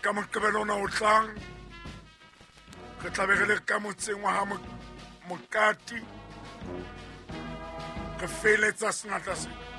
ka Moqebelo ona o tlang re tla be re le ka motseng wa ha Mokati re feletsa senatla se